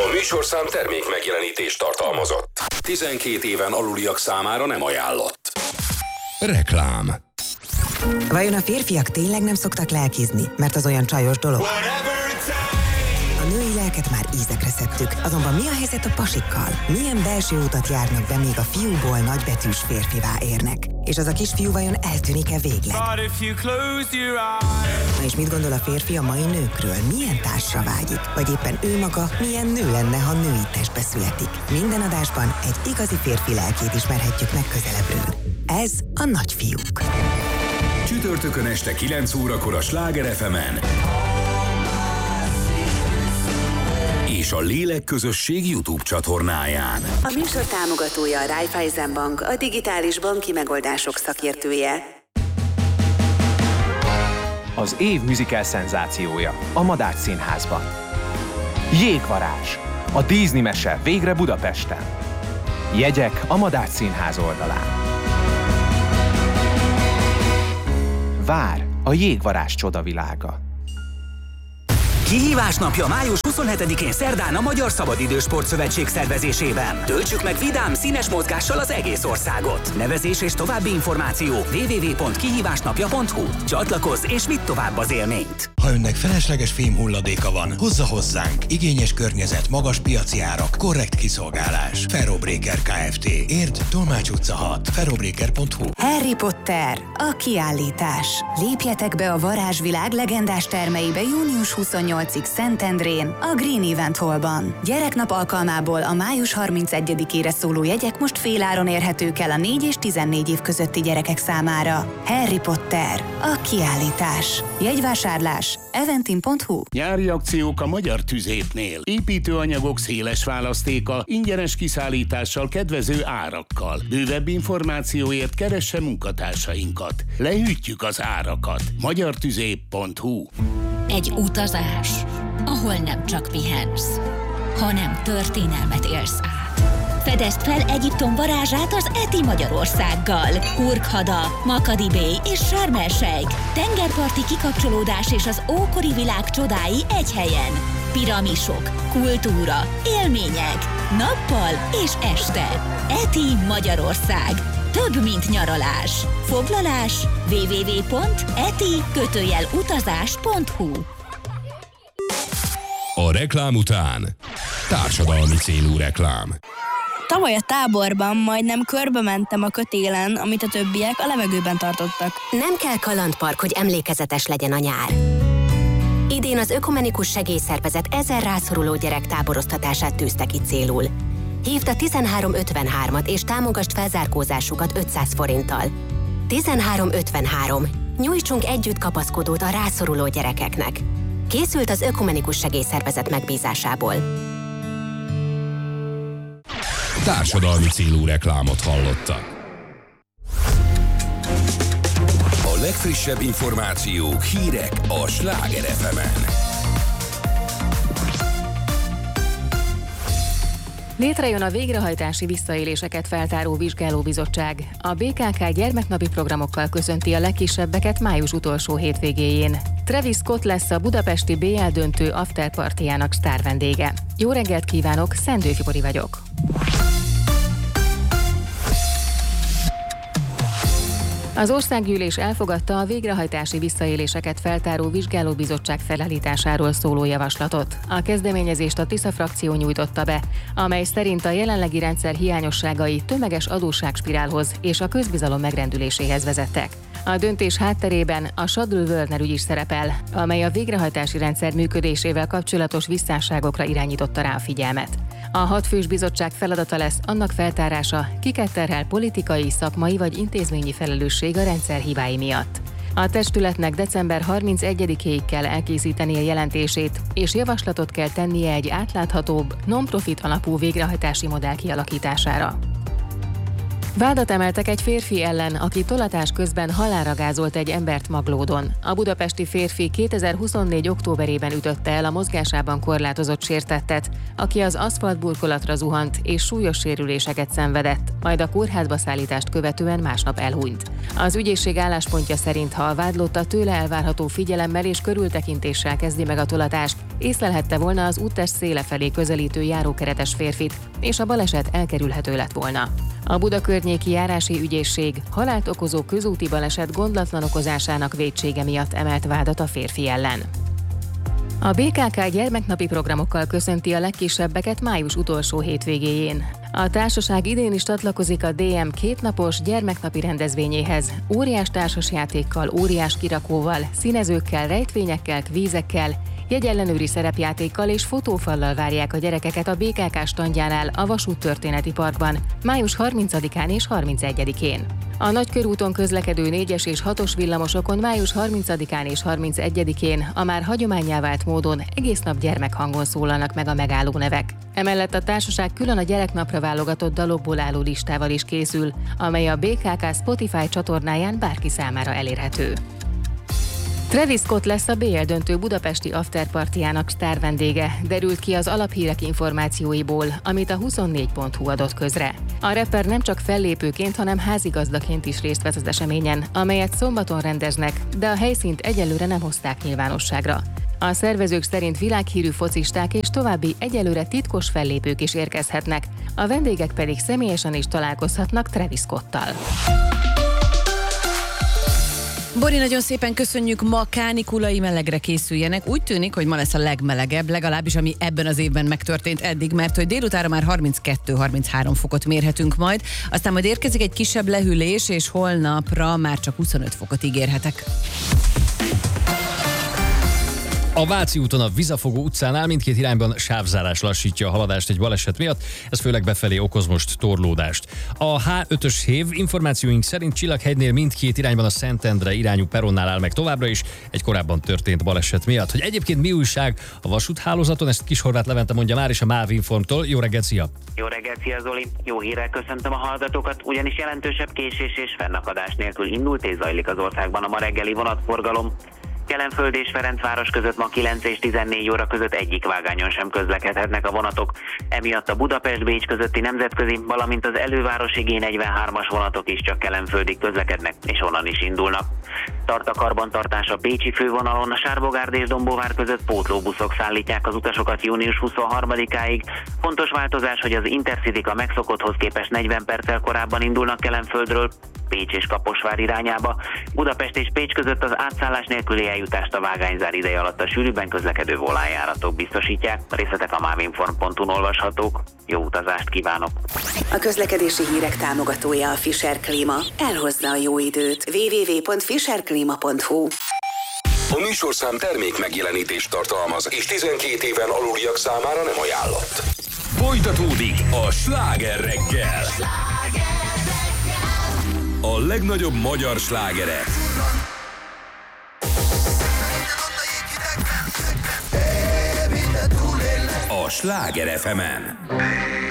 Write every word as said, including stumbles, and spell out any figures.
A műsorszám termék megjelenítést tartalmazott. tizenkét éven aluliak számára nem ajánlott. Reklám. Vajon a férfiak tényleg nem szoktak lelkizni, mert az olyan csajos dolog? A női lelket már ízekre szedtük, azonban mi a helyzet a pasikkal? Milyen belső utat járnak be, még a fiúból nagybetűs férfivá érnek? És az a kisfiú vajon eltűnik-e végleg? Na és mit gondol a férfi a mai nőkről? Milyen társra vágyik? Vagy éppen ő maga milyen nő lenne, ha női testbe születik? Minden adásban egy igazi férfi lelkét ismerhetjük meg közelebbről. Ez a Nagyfiúk. Csütörtökön este kilenc órakor a Sláger ef emen és a Lélek Közösség YouTube csatornáján. A műsor támogatója a Raiffeisen Bank, a digitális banki megoldások szakértője. Az év musical szenzációja a Madách Színházban. Jégvarázs, a Disney mese végre Budapesten. Jegyek a Madách Színház oldalán. Vár a Jégvarázs csodavilága. Kihívás napja május huszonhetedikén szerdán a Magyar Szabadidős Sportszövetség szervezésében. Töltsük meg vidám, színes mozgással az egész országot. Nevezés és további információ double-u double-u double-u pont kihívásnapja pont hu. Csatlakozz és vidd tovább az élményt. Ha önnek felesleges fém hulladéka van, hozza hozzánk. Igényes környezet, magas piaci árak, korrekt kiszolgálás. Ferrobreaker Kft. Érd, Tolmács utca hat. ferrobreaker pont hu. Harry Potter, a kiállítás. Lépjetek be a varázsvilág legendás termeibe június huszonnyolcadikáig Szentendrén, a Green Event Hallban. Gyereknap alkalmából a május harmincegyedikére szóló jegyek most féláron érhetők el a négy és tizennégy év közötti gyerekek számára. Harry Potter, a kiállítás. Jegyvásárlás eventim pont hu. Nyári akciók a Magyar Tüzépnél. Építőanyagok széles választéka, ingyenes kiszállítással, kedvező árakkal. Bővebb információért keresse munkatársainkat. Lehűtjük az árakat. magyartüzép pont hu. Egy utazás, ahol nem csak pihensz, hanem történelmet élsz át. Fedezd fel Egyiptom varázsát az Eti Magyarországgal. Hurghada, Makadi Bay és Sharm el-Sheikh. Tengerparti kikapcsolódás és az ókori világ csodái egy helyen. Piramisok, kultúra, élmények, nappal és este. Eti Magyarország. Több, mint nyaralás. Foglalás double-u double-u double-u pont eti utazás pont hu. A reklám után társadalmi célú reklám. Tavaly a táborban majdnem körbe mentem a kötélen, amit a többiek a levegőben tartottak. Nem kell kalandpark, hogy emlékezetes legyen a nyár. Idén az Ökumenikus Segélyszervezet ezer rászoruló gyerek táboroztatását tűzte ki célul. Hívd a tizenhárom ötvenhármat és támogasd felzárkózásukat ötszáz forinttal. tizenhárom ötvenhárom. Nyújtsunk együtt kapaszkodót a rászoruló gyerekeknek. Készült az Ökumenikus Segélyszervezet megbízásából. Társadalmi célú reklámot hallottak. A legfrissebb információk, hírek a Sláger ef emen. Létrejön a végrehajtási visszaéléseket feltáró vizsgálóbizottság. A bé ká ká gyermeknapi programokkal köszönti a legkisebbeket május utolsó hétvégéjén. Travis Scott lesz a budapesti bé el döntő afterpartyjának sztárvendége. Jó reggelt kívánok, Szendő Fibori vagyok. Az Országgyűlés elfogadta a végrehajtási visszaéléseket feltáró vizsgálóbizottság felállításáról szóló javaslatot. A kezdeményezést a Tisza frakció nyújtotta be, amely szerint a jelenlegi rendszer hiányosságai tömeges adósságspirálhoz és a közbizalom megrendüléséhez vezettek. A döntés hátterében a Schadl-Wörner ügy is szerepel, amely a végrehajtási rendszer működésével kapcsolatos visszásságokra irányította rá a figyelmet. A hatfős bizottság feladata lesz annak feltárása, kiket terhel politikai, szakmai vagy intézményi felelősség a rendszer hibái miatt. A testületnek december harmincegyedikéig kell elkészítenie jelentését, és javaslatot kell tennie egy átláthatóbb, non-profit alapú végrehajtási modell kialakítására. Vádat emeltek egy férfi ellen, aki tolatás közben halálra gázolt egy embert Maglódon. A budapesti férfi kétezer-huszonnégy októberében ütötte el a mozgásában korlátozott sértettet, aki az aszfaltburkolatra zuhant és súlyos sérüléseket szenvedett, majd a kórházba szállítást követően másnap elhunyt. Az ügyészség álláspontja szerint, ha a vádlotta tőle elvárható figyelemmel és körültekintéssel kezdi meg a tolatást, észlelhette volna az úttest széle felé közelítő járókeretes férfit, és a baleset elkerülhető lett volna. A budakörnyéki járási ügyészség halált okozó közúti baleset gondlatlan okozásának vétsége miatt emelt vádat a férfi ellen. A bé ká ká gyermeknapi programokkal köszönti a legkisebbeket május utolsó hétvégéjén. A társaság idén is csatlakozik a dé em kétnapos gyermeknapi rendezvényéhez. Óriás társasjátékkal, óriás kirakóval, színezőkkel, rejtvényekkel, kvízekkel, jegyellenőri szerepjátékkal és fotófallal várják a gyerekeket a bé ká ká standjánál a Vasúttörténeti Parkban május harmincadikán és harmincegyedikén. A Nagykörúton közlekedő négyes és hatos villamosokon május harmincadikán és harmincegyedikén a már hagyománnyá vált módon egész nap gyermekhangon szólalnak meg a megálló nevek. Emellett a társaság külön a gyereknapra válogatott dalokból álló listával is készül, amely a bé ká ká Spotify csatornáján bárki számára elérhető. Travis Scott lesz a bé el döntő budapesti afterpartyjának sztárvendége, derült ki az alaphírek információiból, amit a huszonnégy pont hu adott közre. A rapper nem csak fellépőként, hanem házigazdaként is részt vesz az eseményen, amelyet szombaton rendeznek, de a helyszínt egyelőre nem hozták nyilvánosságra. A szervezők szerint világhírű focisták és további egyelőre titkos fellépők is érkezhetnek, a vendégek pedig személyesen is találkozhatnak Travis Scottal. Bori, nagyon szépen köszönjük, ma kánikulai melegre készüljenek. Úgy tűnik, hogy ma lesz a legmelegebb, legalábbis ami ebben az évben megtörtént eddig, mert hogy délutánra már harminckettő-harminchárom fokot mérhetünk majd, aztán majd érkezik egy kisebb lehűlés, és holnapra már csak huszonöt fokot ígérhetek. A Váci úton a Vizafogó utcánál mindkét irányban sávzárás lassítja a haladást egy baleset miatt, ez főleg befelé okoz most torlódást. A há ötös hév információink szerint Csillaghegynél mindkét irányban a Szentendre irányú peronnál áll meg továbbra is egy korábban történt baleset miatt. Hogy egyébként mi újság a vasúthálózaton, ezt Kishorváth Levente mondja már is a MÁV Informtól. Jó reggelt, szia! Jó reggelt, szia Zoli! Jó hírrel köszöntöm a hallgatókat, ugyanis jelentősebb késés és fennakadás nélkül indult és zajlik az országban a ma reggeli vonatforgalom. Kelenföld és Ferencváros között ma kilenc és tizennégy óra között egyik vágányon sem közlekedhetnek a vonatok. Emiatt a Budapest-Bécs közötti nemzetközi, valamint az elővárosi gé negyvenhármas vonatok is csak Kelenföldig közlekednek, és onnan is indulnak. Tart a karbantartás a bécsi fővonalon, a Sárbogárd és Dombóvár között pótlóbuszok szállítják az utasokat június huszonharmadikáig. Fontos változás, hogy az Intercityk a megszokotthoz képest negyven perccel korábban indulnak Kelenföldről, Pécs és Kaposvár irányába. Budapest és Pécs között az átszállás nélküli eljutást a vágányzár ideje alatt a sűrűbben közlekedő volánjáratok biztosítják. A részletek a mávinform pont hu-n olvashatók. Jó utazást kívánok! A közlekedési hírek támogatója a Fischer Klíma. Elhozza a jó időt. double-u double-u double-u pont fischer klima pont hu. A műsorszám termék megjelenítést tartalmaz, és tizenkét éven aluliak számára nem ajánlott. Folytatódik a Sláger reggel. A legnagyobb magyar slágerek. A Sláger ef emen.